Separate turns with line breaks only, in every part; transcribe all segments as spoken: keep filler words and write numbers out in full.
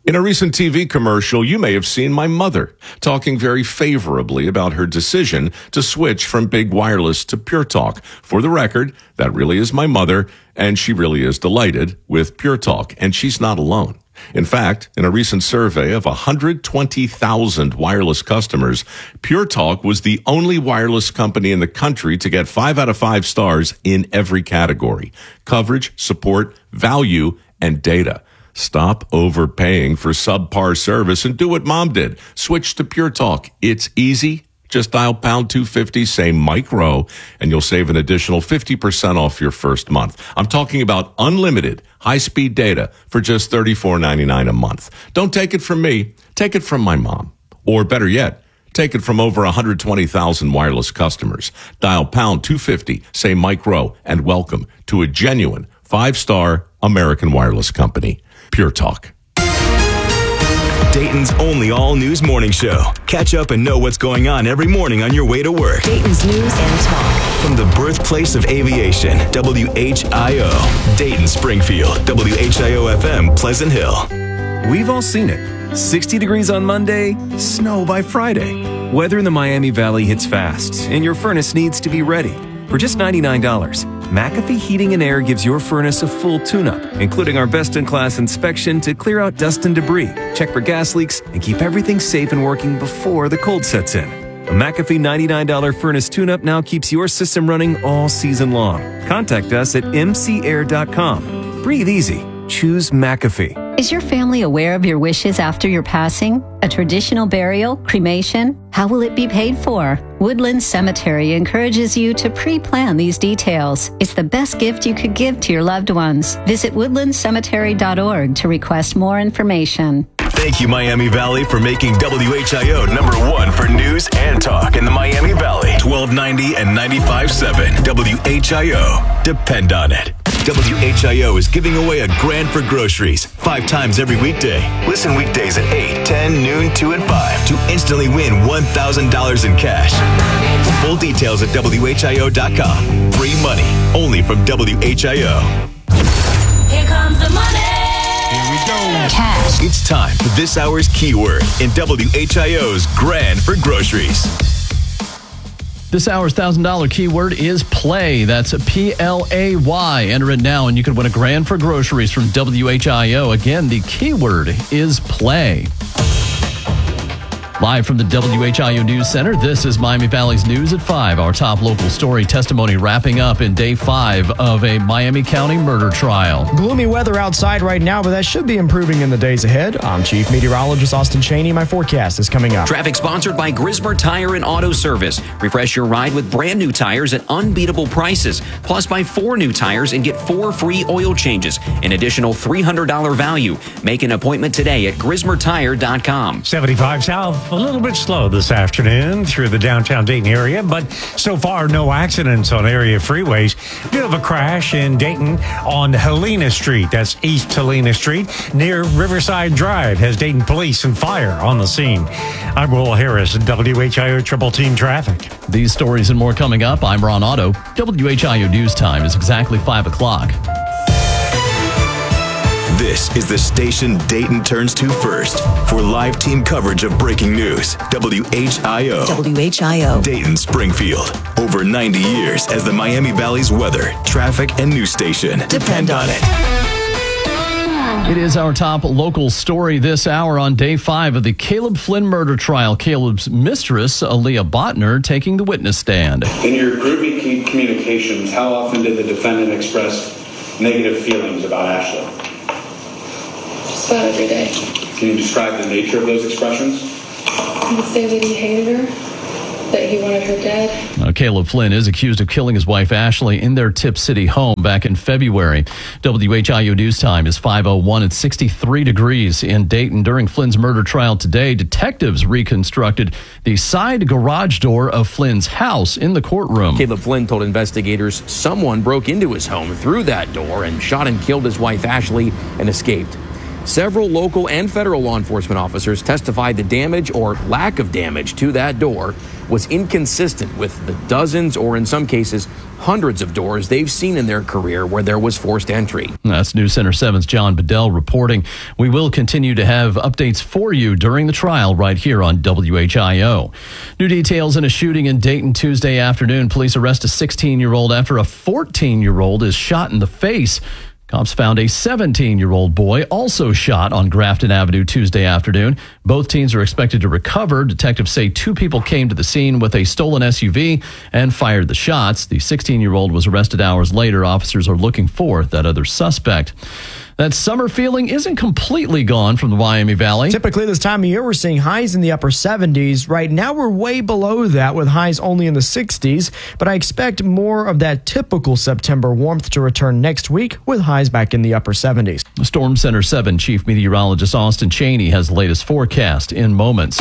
In a recent T V commercial, you may have seen my mother talking very favorably about her decision to switch from big wireless to Pure Talk. For the record, that really is my mother, and she really is delighted with Pure Talk, and she's not alone. In fact, in a recent survey of one hundred twenty thousand wireless customers, Pure Talk was the only wireless company in the country to get five out of five stars in every category: coverage, support, value, and data. Stop overpaying for subpar service and do what Mom did. Switch to Pure Talk. It's easy. Just dial pound two fifty, say Mike Rowe, and you'll save an additional fifty percent off your first month. I'm talking about unlimited high-speed data for just thirty-four ninety-nine a month. Don't take it from me. Take it from my mom. Or better yet, take it from over one hundred twenty thousand wireless customers. Dial pound two fifty, say Mike Rowe, and welcome to a genuine five-star American wireless company. Pure Talk.
Dayton's only all-news morning show. Catch up and know what's going on every morning on your way to work.
Dayton's News and Talk.
From the birthplace of aviation, W H I O. Dayton, Springfield, W H I O F M, Pleasant Hill.
We've all seen it. sixty degrees on Monday, snow by Friday. Weather in the Miami Valley hits fast, and your furnace needs to be ready. For just ninety-nine dollars, McAfee Heating and Air gives your furnace a full tune-up, including our best-in-class inspection to clear out dust and debris, check for gas leaks, and keep everything safe and working before the cold sets in. A McAfee ninety-nine dollars furnace tune-up now keeps your system running all season long. Contact us at m c air dot com. Breathe easy. Choose McAfee.
Is your family aware of your wishes after your passing? A traditional burial? Cremation? How will it be paid for? Woodland Cemetery encourages you to pre-plan these details. It's the best gift you could give to your loved ones. Visit woodland cemetery dot org to request more information.
Thank you, Miami Valley, for making W H I O number one for news and talk in the Miami Valley. twelve ninety and ninety-five point seven W H I O. Depend on it. W H I O is giving away a grand for groceries five times every weekday. Listen weekdays at eight, ten, noon, two, and five to instantly win one thousand dollars in cash. Full details at W H I O dot com. Free money only from W H I O.
Here comes the money.
Here we go. Cash. It's time for this hour's keyword in W H I O's Grand for Groceries.
This hour's one thousand dollars keyword is play. That's P L A Y. Enter it now and you can win a grand for groceries from W H I O. Again, the keyword is play. Live from the W H I O News Center, this is Miami Valley's News at five. Our top local story testimony wrapping up in day five of a Miami County murder trial.
Gloomy weather outside right now, but that should be improving in the days ahead. I'm Chief Meteorologist Austin Cheney. My forecast is coming up.
Traffic sponsored by Grismer Tire and Auto Service. Refresh your ride with brand new tires at unbeatable prices. Plus, buy four new tires and get four free oil changes. An additional three hundred dollars value. Make an appointment today at grismer tire dot com.
seventy-five South. A little bit slow this afternoon through the downtown Dayton area, but so far no accidents on area freeways. We do have a crash in Dayton on Helena Street. That's East Helena Street near Riverside Drive. Has Dayton Police and Fire on the scene. I'm Will Harris, W H I O Triple Team Traffic.
These stories and more coming up. I'm Ron Otto. W H I O News Time is exactly five o'clock.
This is the station Dayton turns to first for live team coverage of breaking news. W H I O.
W H I O.
Dayton, Springfield. Over ninety years as the Miami Valley's weather, traffic, and news station. Depend, Depend on it.
It is our top local story this hour on day five of the Caleb Flynn murder trial. Caleb's mistress, Aaliyah Botner, taking the witness stand.
In your group communications, how often did the defendant express negative feelings about Ashley?
Just about every day.
Can you describe the nature of those expressions?
He would say that he hated her, that he wanted her dead.
Now, Caleb Flynn is accused of killing his wife Ashley in their Tip City home back in February. W H I O News Time is five oh one. It's sixty-three degrees in Dayton. During Flynn's murder trial today, detectives reconstructed the side garage door of Flynn's house in the courtroom.
Caleb Flynn told investigators someone broke into his home through that door and shot and killed his wife Ashley and escaped.
Several local and federal law enforcement officers testified the damage or lack of damage to that door was inconsistent with the dozens or in some cases hundreds of doors they've seen in their career where there was forced entry.
That's News Center seven's John Bedell reporting. We will continue to have updates for you during the trial right here on W H I O. New details in a shooting in Dayton Tuesday afternoon. Police arrest a sixteen-year-old after a fourteen-year-old is shot in the face. Cops found a seventeen-year-old boy also shot on Grafton Avenue Tuesday afternoon. Both teens are expected to recover. Detectives say two people came to the scene with a stolen S U V and fired the shots. The sixteen-year-old was arrested hours later. Officers are looking for that other suspect. That summer feeling isn't completely gone from the Miami Valley.
Typically this time of year, we're seeing highs in the upper seventies. Right now, we're way below that with highs only in the sixties. But I expect more of that typical September warmth to return next week with highs back in the upper seventies.
Storm Center seven Chief Meteorologist Austin Cheney has the latest forecast in moments.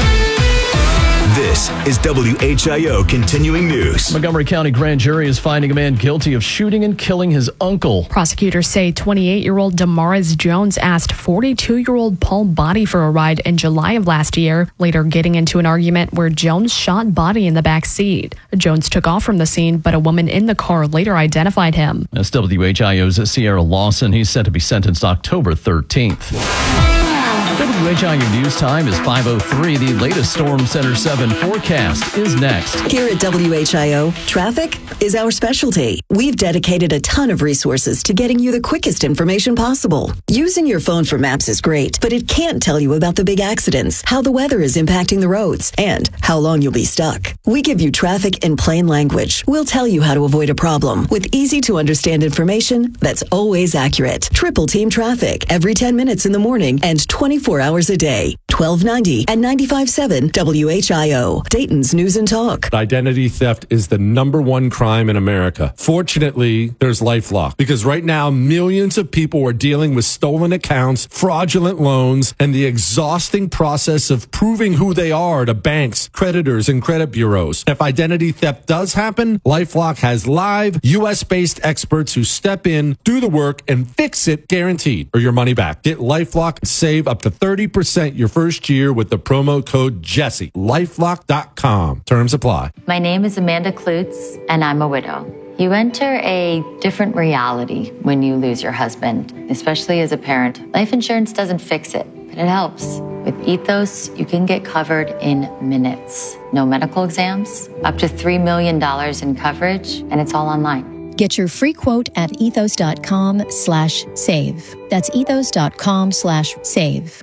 This is W H I O Continuing News.
Montgomery County Grand Jury is finding a man guilty of shooting and killing his uncle.
Prosecutors say twenty-eight-year-old Damaris Jones asked forty-two-year-old Paul Body for a ride in July of last year, later getting into an argument where Jones shot Body in the back seat. Jones took off from the scene, but a woman in the car later identified him.
That's W H I O's Sierra Lawson. He's set to be sentenced October thirteenth. W H I O News Time is five oh three. The latest Storm Center seven forecast is next.
Here at W H I O, traffic is our specialty. We've dedicated a ton of resources to getting you the quickest information possible. Using your phone for maps is great, but it can't tell you about the big accidents, how the weather is impacting the roads, and how long you'll be stuck. We give you traffic in plain language. We'll tell you how to avoid a problem with easy to understand information that's always accurate. Triple Team Traffic every ten minutes in the morning and twenty-four hours a day. twelve ninety and ninety-five point seven W H I O, Dayton's News and Talk.
Identity theft is the number one crime in America. Fortunately, there's LifeLock, because right now millions of people are dealing with stolen accounts, fraudulent loans, and the exhausting process of proving who they are to banks, creditors, and credit bureaus. If identity theft does happen, LifeLock has live U S-based experts who step in, do the work, and fix it guaranteed, or your money back. Get LifeLock and save up to thirty percent your first year with the promo code Jesse. LifeLock dot com. Terms apply.
My name is Amanda Klutz, and I'm a widow. You enter a different reality when you lose your husband, especially as a parent. Life insurance doesn't fix it, but it helps. With Ethos, you can get covered in minutes. No medical exams, up to three million dollars in coverage, and it's all online.
Get your free quote at ethos.com slash save. That's ethos.com slash save.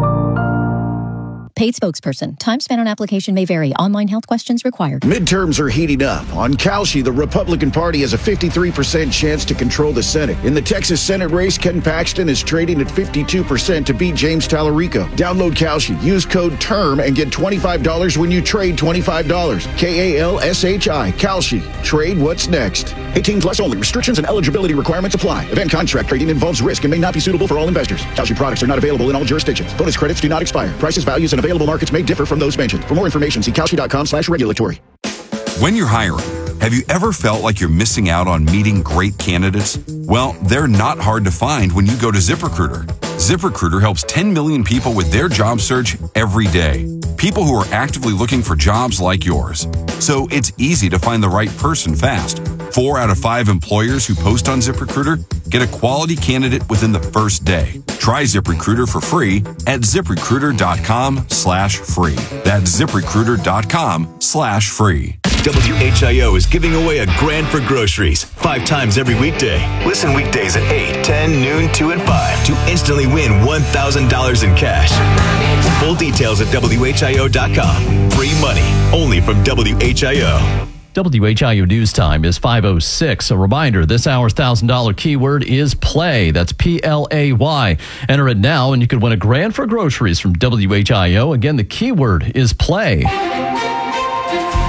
Paid spokesperson. Time spent on application may vary. Online health questions required.
Midterms are heating up. On Kalshi, the Republican Party has a fifty-three percent chance to control the Senate. In the Texas Senate race, Ken Paxton is trading at fifty-two percent to beat James Tallarico. Download Kalshi. Use code TERM and get twenty-five dollars when you trade twenty-five dollars. K A L S H I. Kalshi. Trade what's next. eighteen plus only. Restrictions and eligibility requirements apply. Event contract trading involves risk and may not be suitable for all investors. Kalshi products are not available in all jurisdictions. Bonus credits do not expire. Prices, values, and available markets may differ from those mentioned. For more information, see Kalshi.com slash regulatory.
When you're hiring, have you ever felt like you're missing out on meeting great candidates? Well, they're not hard to find when you go to ZipRecruiter. ZipRecruiter helps ten million people with their job search every day. People who are actively looking for jobs like yours. So it's easy to find the right person fast. Four out of five employers who post on ZipRecruiter get a quality candidate within the first day. Try ZipRecruiter for free at ZipRecruiter.com slash free. That's ZipRecruiter.com slash free.
W H I O is giving away a grand for groceries five times every weekday. Listen weekdays at eight, ten, noon, two, and five to instantly win one thousand dollars in cash. Full details at W H I O dot com. Free money only from W H I O.
W H I O News Time is five oh six. A reminder, this hour's one thousand dollars keyword is play. That's P L A Y. Enter it now and you could win a grand for groceries from W H I O. Again, the keyword is play.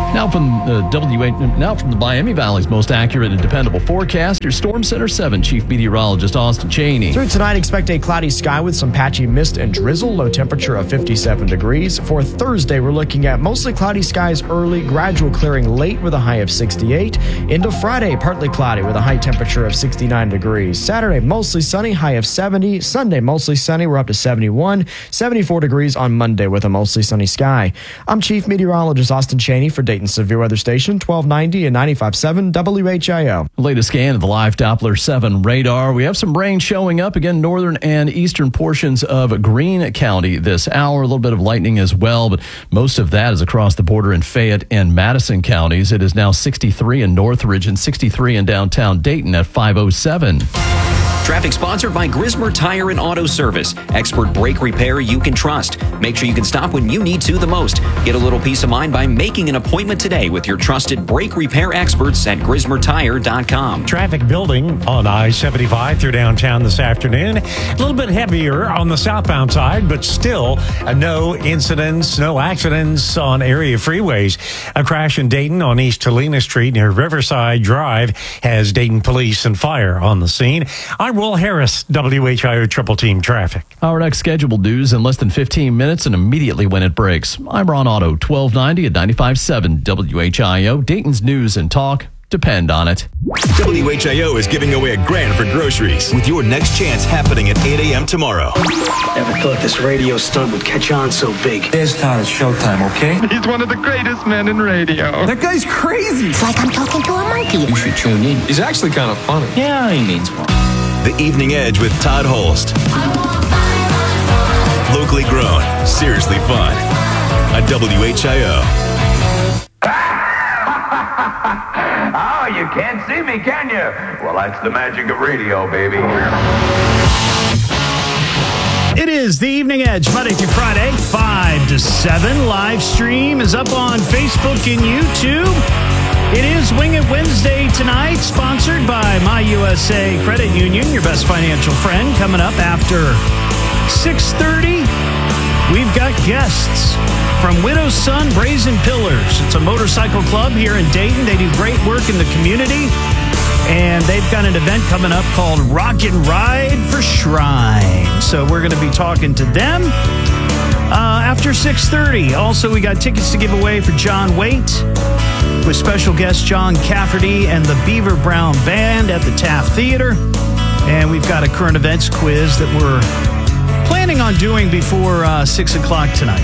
Now from uh, W eight, now from the Miami Valley's most accurate and dependable forecast, your Storm Center seven Chief Meteorologist Austin Cheney.
Through tonight, expect a cloudy sky with some patchy mist and drizzle. Low temperature of fifty-seven degrees. For Thursday, we're looking at mostly cloudy skies early, gradual clearing late with a high of sixty-eight. Into Friday, partly cloudy with a high temperature of sixty-nine degrees. Saturday, mostly sunny, high of seventy. Sunday, mostly sunny, we're up to seventy-one. seventy-four degrees on Monday with a mostly sunny sky. I'm Chief Meteorologist Austin Cheney for Dayton Severe Weather Station, twelve ninety and ninety-five point seven W H I O.
Latest scan of the live Doppler seven radar. We have some rain showing up again, northern and eastern portions of Greene County this hour. A little bit of lightning as well, but most of that is across the border in Fayette and Madison counties. It is now sixty-three in Northridge and sixty-three in downtown Dayton at five oh seven.
Traffic sponsored by Grismer Tire and Auto Service. Expert brake repair you can trust. Make sure you can stop when you need to the most. Get a little peace of mind by making an appointment today with your trusted brake repair experts at grismer tire dot com.
Traffic building on I seventy-five through downtown this afternoon. A little bit heavier on the southbound side, but still uh, no incidents, no accidents on area freeways. A crash in Dayton on East Helena Street near Riverside Drive has Dayton police and fire on the scene. I'm Will Harris, W H I O Triple Team Traffic.
Our next scheduled news in less than fifteen minutes and immediately when it breaks. I'm Ron Otto, twelve ninety at ninety-five point seven W H I O. Dayton's news and talk. Depend on it.
W H I O is giving away a grand for groceries with your next chance happening at eight a.m. tomorrow.
Never thought this radio stunt would catch on so big.
There's Todd, it's showtime, okay?
He's one of the greatest men in radio.
That guy's crazy.
It's like I'm talking to a monkey.
You should tune in. He's actually kind of funny.
Yeah, he means well.
The Evening Edge with Todd Holst. Locally grown, seriously fun. On W H I O.
Oh, you can't see me, can you? Well, that's the magic of radio, baby.
It is the Evening Edge, Monday through Friday, five to seven. Live stream is up on Facebook and YouTube. It is Wing It Wednesday tonight, sponsored by My U S A Credit Union, your best financial friend. Coming up after six thirty, we've got guests from Widow's Son Brazen Pillars. It's a motorcycle club here in Dayton. They do great work in the community, and they've got an event coming up called Rock and Ride for Shrine. So we're going to be talking to them uh, after six thirty. Also, we got tickets to give away for John Waite with special guest John Cafferty and the Beaver Brown Band at the Taft Theater. And we've got a current events quiz that we're planning on doing before uh, six o'clock tonight.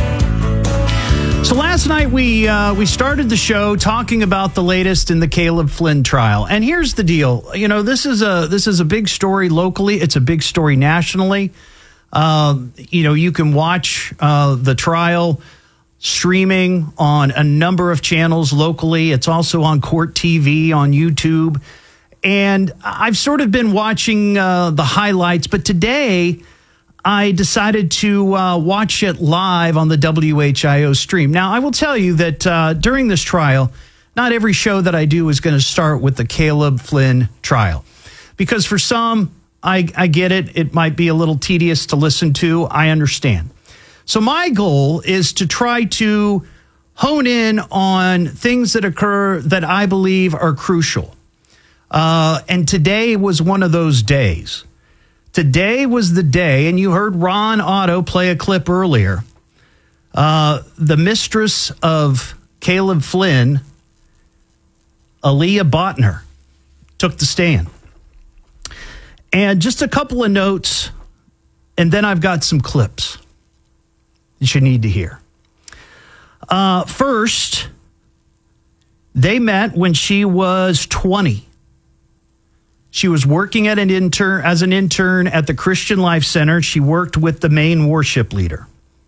So last night we uh, we started the show talking about the latest in the Caleb Flynn trial. And here's the deal. You know, this is a this is a big story locally. It's a big story nationally. Uh, you know, you can watch uh, the trial streaming on a number of channels locally. It's also on Court T V, on YouTube. And I've sort of been watching uh, the highlights, but today I decided to uh, watch it live on the W H I O stream. Now, I will tell you that uh, during this trial, not every show that I do is going to start with the Caleb Flynn trial. Because for some, I, I get it. It might be a little tedious to listen to. I understand. So my goal is to try to hone in on things that occur that I believe are crucial. Uh, and today was one of those days. Today was the day, and you heard Ron Otto play a clip earlier. Uh, the mistress of Caleb Flynn, Aaliyah Botner, took the stand. And just a couple of notes, and then I've got some clips that you need to hear. Uh, first, they met when she was twenty. She was working at an intern as an intern at the Christian Life Center. She worked with the main worship leader.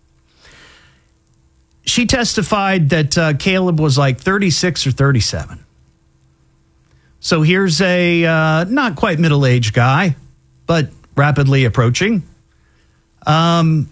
She testified that uh, Caleb was like thirty-six or thirty-seven. So here's a uh, not quite middle-aged guy, but rapidly approaching. Um,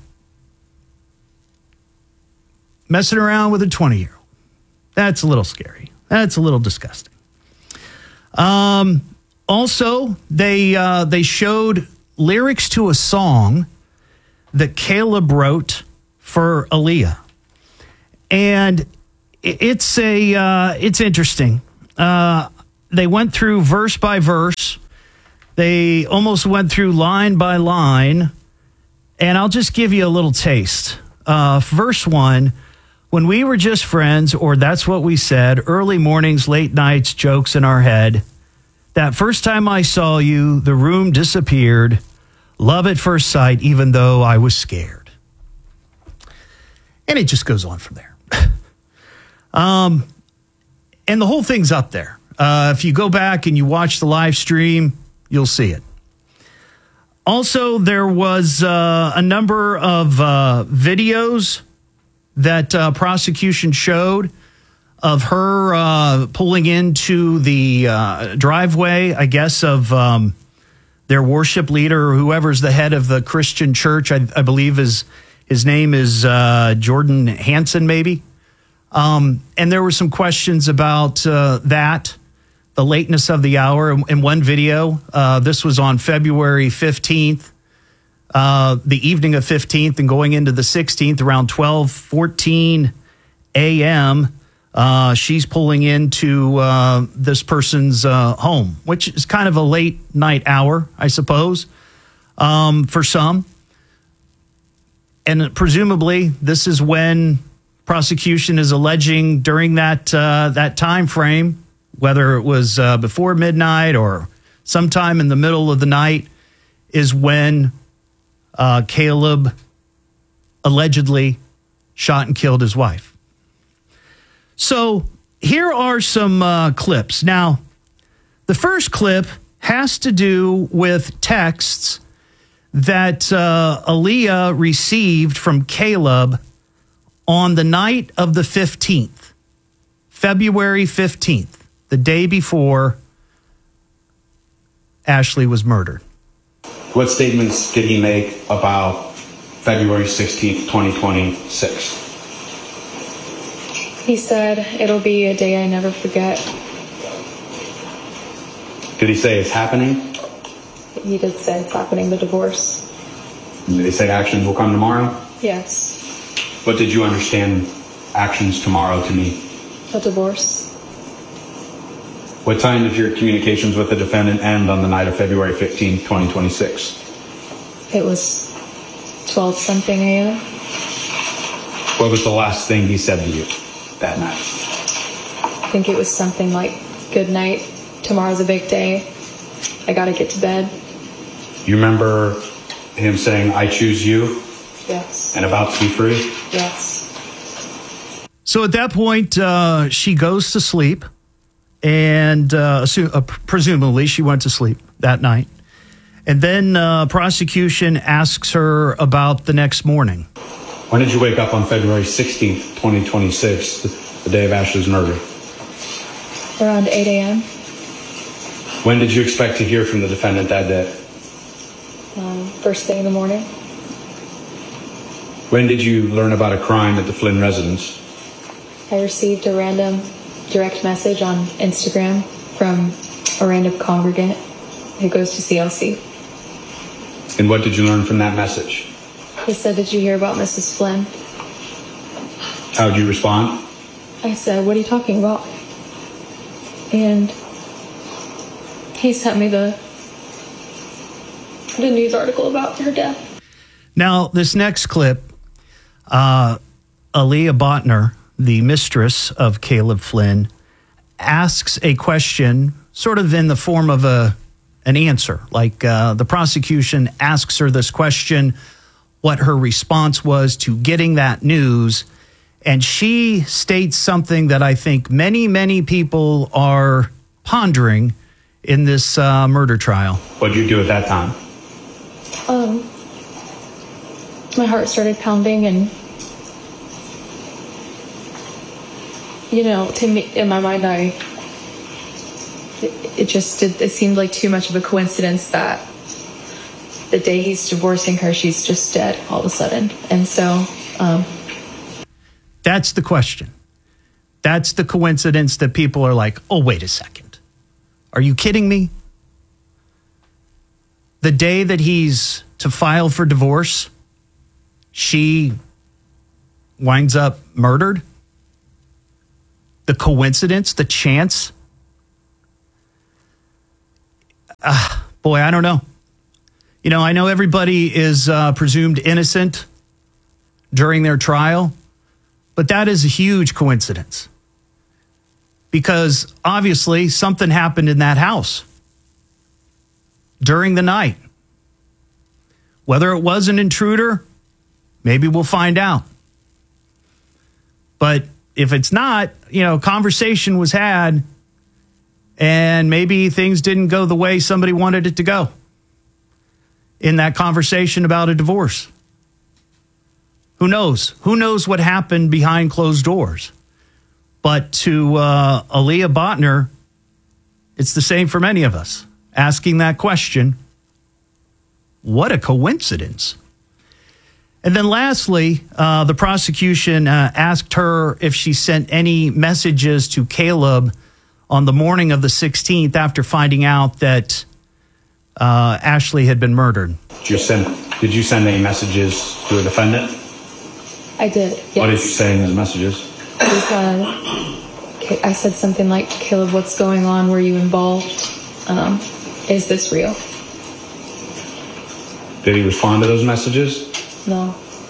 messing around with a twenty-year-old. That's a little scary. That's a little disgusting. Um, also, they uh, they showed lyrics to a song that Caleb wrote for Aaliyah. And it's a uh, it's interesting. Uh, they went through verse by verse. They almost went through line by line. And I'll just give you a little taste. Uh, verse one, when we were just friends, or that's what we said, early mornings, late nights, jokes in our head. That first time I saw you, the room disappeared. Love at first sight, even though I was scared. And it just goes on from there. um, and the whole thing's up there. Uh, if you go back and you watch the live stream, you'll see it. Also, there was uh, a number of uh, videos that uh, prosecution showed of her uh, pulling into the uh, driveway, I guess, of um, their worship leader, or whoever's the head of the Christian church. I, I believe his, his name is uh, Jordan Hansen, maybe. Um, and there were some questions about uh, that. The lateness of the hour. In one video, uh, this was on February fifteenth, uh, the evening of fifteenth and going into the sixteenth, around twelve fourteen a.m., uh, she's pulling into uh, this person's uh, home, which is kind of a late night hour, I suppose, um, for some. And presumably, this is when prosecution is alleging during that uh, that time frame, whether it was uh, before midnight or sometime in the middle of the night, is when uh, Caleb allegedly shot and killed his wife. So here are some uh, clips. Now, the first clip has to do with texts that uh, Aaliyah received from Caleb on the night of the fifteenth, February fifteenth. The day before Ashley was murdered.
What statements did he make about February sixteenth, twenty twenty-six?
He said, it'll be a day I never forget.
Did he say it's happening?
He did say it's happening, the divorce.
Did he say actions will come tomorrow?
Yes.
What did you understand actions tomorrow to mean?
A divorce.
What time did your communications with the defendant end on the night of February fifteenth, twenty twenty-six?
It was twelve something a.m.
What was the last thing he said to you that night?
I think it was something like, good night, tomorrow's a big day, I gotta get to bed.
You remember him saying, I choose you?
Yes.
And about to be free?
Yes.
So at that point, uh, she goes to sleep. And uh, assume, uh, presumably she went to sleep that night. And then uh, prosecution asks her about the next morning.
When did you wake up on February sixteenth, twenty twenty-six, the day of Ashley's murder?
Around eight a.m.
When did you expect to hear from the defendant that day?
Um, first thing in the morning.
When did you learn about a crime at the Flynn residence?
I received a random direct message on Instagram from a random congregant who goes to C L C.
And what did you learn from that message?
He said, did you hear about Missus Flynn?
How did you respond?
I said, what are you talking about? And he sent me the the news article about her death.
Now, this next clip, uh, Aaliyah Botner, the mistress of Caleb Flynn, asks a question sort of in the form of a an answer. Like uh, the prosecution asks her this question, what her response was to getting that news. And she states something that I think many, many people are pondering in this uh, murder trial.
What did you do at that time?
Um, my heart started pounding, and you know, to me, in my mind, I, it, it just, it, it seemed like too much of a coincidence that the day he's divorcing her, she's just dead all of a sudden. And so, um,
that's the question. That's the coincidence that people are like, oh, wait a second. Are you kidding me? The day that he's to file for divorce, she winds up murdered? The coincidence, the chance. Uh, boy, I don't know. You know, I know everybody is uh, presumed innocent during their trial, but that is a huge coincidence. Because obviously something happened in that house during the night. Whether it was an intruder, maybe we'll find out. But if it's not, you know, conversation was had and maybe things didn't go the way somebody wanted it to go in that conversation about a divorce. Who knows? Who knows what happened behind closed doors? But to uh, Aaliyah Botner, it's the same for many of us. Asking that question, what a coincidence. And then lastly, uh, the prosecution uh, asked her if she sent any messages to Caleb on the morning of the sixteenth after finding out that uh, Ashley had been murdered.
Did you send, did you send any messages to a defendant?
I did. Yes.
What did you say in those messages?
It was, uh, I said something like, Caleb, what's going on? Were you involved? Um, is this real?
Did he respond to those messages?
No.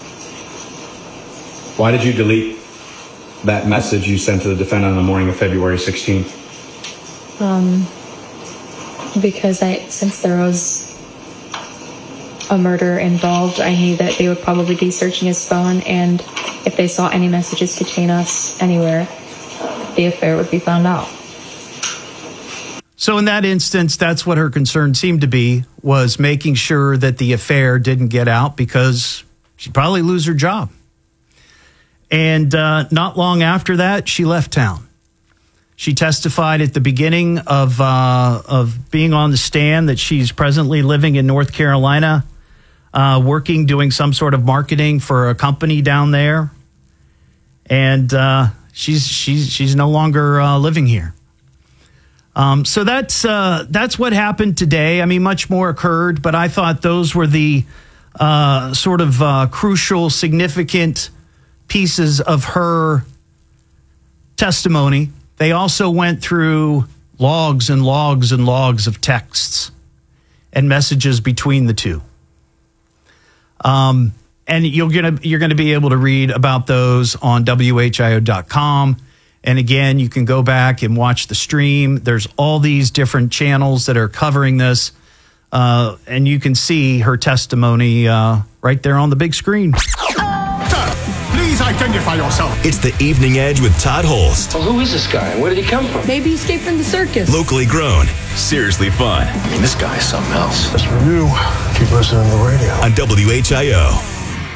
Why did you delete that message you sent to the defendant on the morning of February sixteenth?
Um, because I, since there was a murder involved, I knew that they would probably be searching his phone, and if they saw any messages between us anywhere, the affair would be found out.
So in that instance, that's what her concern seemed to be, was making sure that the affair didn't get out because she'd probably lose her job. And uh, not long after that, she left town. She testified at the beginning of uh, of being on the stand that she's presently living in North Carolina, uh, working, doing some sort of marketing for a company down there. And uh, she's she's she's no longer uh, living here. Um, so that's uh, that's what happened today. I mean, much more occurred, but I thought those were the uh, sort of uh, crucial, significant pieces of her testimony. They also went through logs and logs and logs of texts and messages between the two. Um, and you're gonna you're gonna be able to read about those on W H I O dot com. And again, you can go back and watch the stream. There's all these different channels that are covering this. Uh, and you can see her testimony uh, right there on the big screen.
Please identify yourself. It's the Evening Edge with Todd Holst.
Well, who is this guy? Where did he come from?
Maybe he escaped from the circus.
Locally grown, seriously fun.
I mean, this guy is something else.
That's for you. Keep listening to the radio.
On W H I O.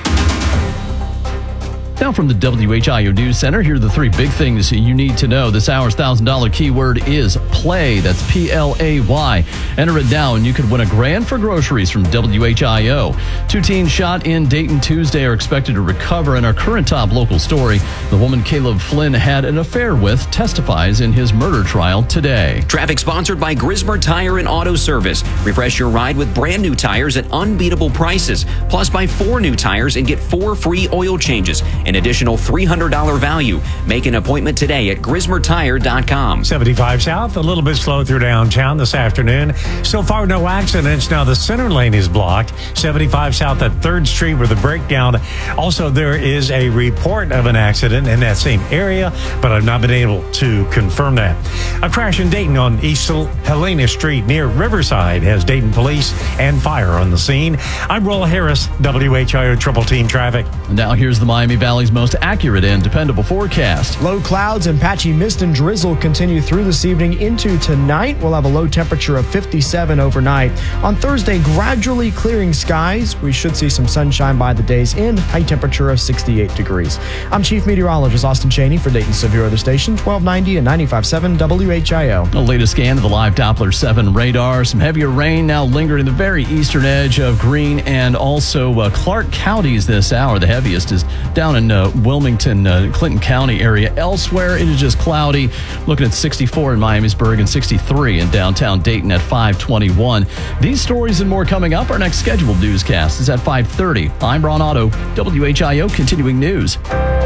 Now from the W H I O News Center, here are the three big things you need to know. This hour's one thousand dollars keyword is play. That's P L A Y. Enter it now and you could win a grand for groceries from W H I O. Two teens shot in Dayton Tuesday are expected to recover. In our current top local story, the woman Caleb Flynn had an affair with testifies in his murder trial today.
Traffic sponsored by Grismer Tire and Auto Service. Refresh your ride with brand new tires at unbeatable prices. Plus, buy four new tires and get four free oil changes. An additional three hundred dollars value. Make an appointment today at grismer tire dot com.
seventy-five South, a little bit slow through downtown this afternoon. So far, no accidents. Now the center lane is blocked. seventy-five South at third Street with a breakdown. Also, there is a report of an accident in that same area, but I've not been able to confirm that. A crash in Dayton on East Helena Street near Riverside has Dayton police and fire on the scene. I'm Roll Harris, W H I O Triple Team Traffic.
Now here's the Miami Valley's most accurate and dependable forecast.
Low clouds and patchy mist and drizzle continue through this evening into tonight. We'll have a low temperature of fifty-seven overnight. On Thursday, gradually clearing skies. We should see some sunshine by the day's end. High temperature of sixty-eight degrees. I'm Chief Meteorologist Austin Cheney for Dayton Severe Weather Station, twelve ninety and ninety-five point seven W H I O.
The latest scan of the live Doppler seven radar. Some heavier rain now lingering in the very eastern edge of Greene and also uh, Clark counties this hour. The heaviest is down in uh, Wilmington, uh, Clinton County area. Elsewhere, it is just cloudy. Looking at sixty-four in Miamisburg and sixty-three in downtown Dayton at five twenty-one. These stories and more coming up. Our next scheduled newscast is at five thirty. I'm Ron Otto, W H I O Continuing News.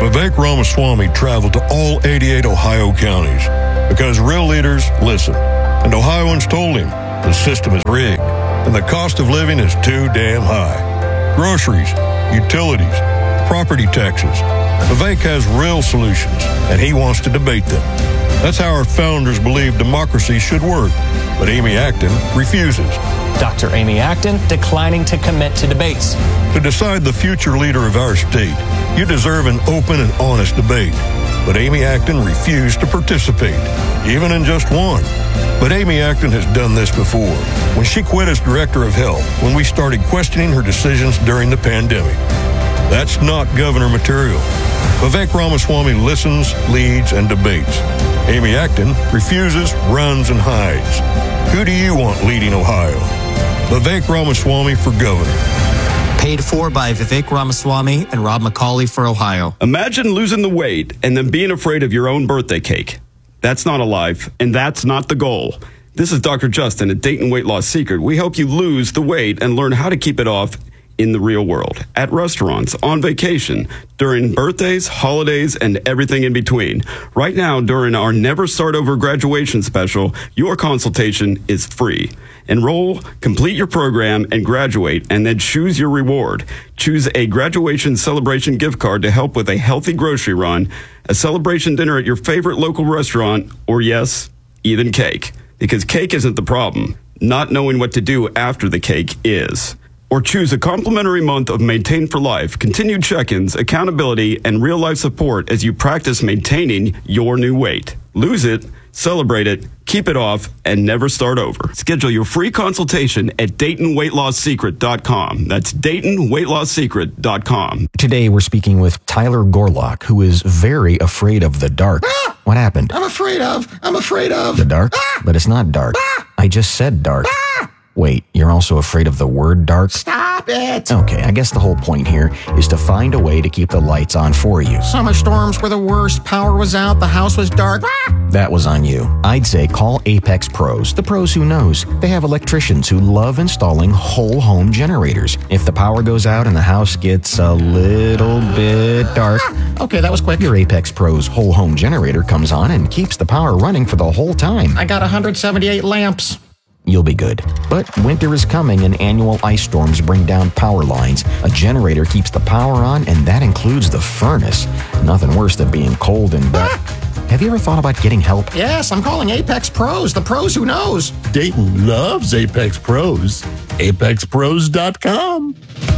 Vivek Ramaswamy traveled to all eighty-eight Ohio counties because real leaders listen. And Ohioans told him the system is rigged and the cost of living is too damn high. Groceries, utilities, property taxes. Vivek has real solutions, and he wants to debate them. That's how our founders believed democracy should work. But Amy Acton refuses.
Doctor Amy Acton declining to commit to debates.
To decide the future leader of our state, you deserve an open and honest debate. But Amy Acton refused to participate, even in just one. But Amy Acton has done this before, when she quit as director of health, when we started questioning her decisions during the pandemic. That's not governor material. Vivek Ramaswamy listens, leads, and debates. Amy Acton refuses, runs, and hides. Who do you want leading Ohio? Vivek Ramaswamy for governor.
Paid for by Vivek Ramaswamy and Rob McCauley for Ohio.
Imagine losing the weight and then being afraid of your own birthday cake. That's not a life, and that's not the goal. This is Doctor Justin at Dayton Weight Loss Secret. We help you lose the weight and learn how to keep it off in the real world, at restaurants, on vacation, during birthdays, holidays, and everything in between. Right now, during our Never Start Over graduation special, your consultation is free. Enroll, complete your program, and graduate, and then choose your reward. Choose a graduation celebration gift card to help with a healthy grocery run, a celebration dinner at your favorite local restaurant, or yes, even cake. Because cake isn't the problem. Not knowing what to do after the cake is. Or choose a complimentary month of Maintain for Life, continued check-ins, accountability, and real-life support as you practice maintaining your new weight. Lose it, celebrate it, keep it off, and never start over. Schedule your free consultation at Dayton Weight Loss Secret dot com. That's Dayton Weight Loss Secret dot com.
Today we're speaking with Tyler Gorlock, who is very afraid of the dark. Ah! What happened?
I'm afraid of, I'm afraid of.
The dark?
Ah!
But it's not dark.
Ah!
I just said dark.
Ah!
Wait, you're also afraid of the word dark?
Stop it!
Okay, I guess the whole point here is to find a way to keep the lights on for you.
Summer storms were the worst. Power was out. The house was dark. Ah!
That was on you. I'd say call Apex Pros, the pros who knows. They have electricians who love installing whole home generators. If the power goes out and the house gets a little bit dark,
ah! Okay, that was quick.
Your Apex Pros whole home generator comes on and keeps the power running for the whole time.
I got one hundred seventy-eight lamps.
You'll be good. But winter is coming and annual ice storms bring down power lines. A generator keeps the power on, and that includes the furnace. Nothing worse than being cold and wet. Have you ever thought about getting help?
Yes, I'm calling Apex Pros, the pros who knows.
Dayton loves Apex Pros. Apex Pros dot com.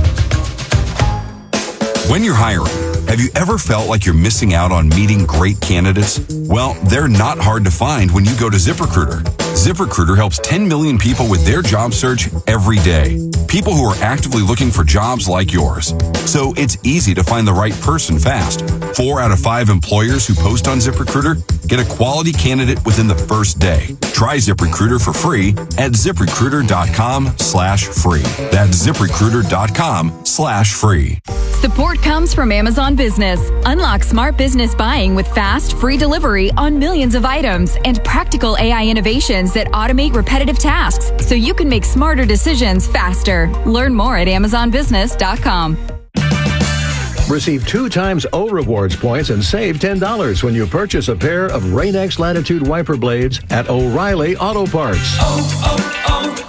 When you're hiring, have you ever felt like you're missing out on meeting great candidates? Well, they're not hard to find when you go to ZipRecruiter. ZipRecruiter helps ten million people with their job search every day. People who are actively looking for jobs like yours. So it's easy to find the right person fast. Four out of five employers who post on ZipRecruiter get a quality candidate within the first day. Try ZipRecruiter for free at ZipRecruiter.com slash free. That's ZipRecruiter.com slash free.
Support comes from Amazon Business. Unlock smart business buying with fast, free delivery on millions of items and practical A I innovations that automate repetitive tasks so you can make smarter decisions faster. Learn more at Amazon Business dot com.
Receive two times O Rewards points and save ten dollars when you purchase a pair of Rain-X Latitude wiper blades at O'Reilly Auto Parts.
Oh,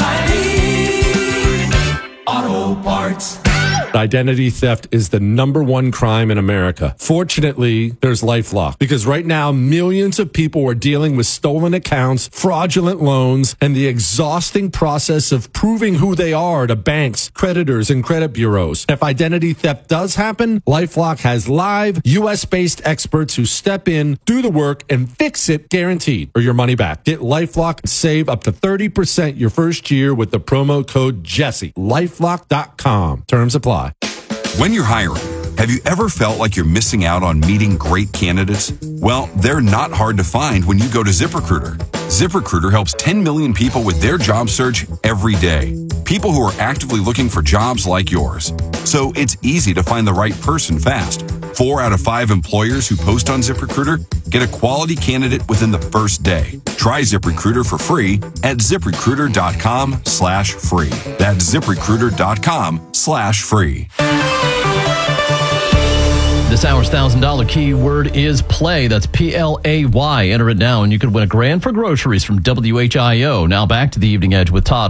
oh, oh, O'Reilly Auto Parts.
Identity theft is the number one crime in America. Fortunately, there's LifeLock, because right now millions of people are dealing with stolen accounts, fraudulent loans, and the exhausting process of proving who they are to banks, creditors, and credit bureaus. If identity theft does happen, LifeLock has live U S-based experts who step in, do the work, and fix it guaranteed, or your money back. Get LifeLock and save up to thirty percent your first year with the promo code Jesse. LifeLock dot com. Terms apply.
When you're hiring, have you ever felt like you're missing out on meeting great candidates? Well, they're not hard to find when you go to ZipRecruiter. ZipRecruiter helps ten million people with their job search every day. People who are actively looking for jobs like yours. So it's easy to find the right person fast. Four out of five employers who post on ZipRecruiter get a quality candidate within the first day. Try ZipRecruiter for free at ZipRecruiter.com slash free. That's ZipRecruiter.com slash free.
The This hour's one thousand dollars keyword is play. That's P L A Y. Enter it now, and you could win a grand for groceries from W H I O. Now back to the Evening Edge with Todd.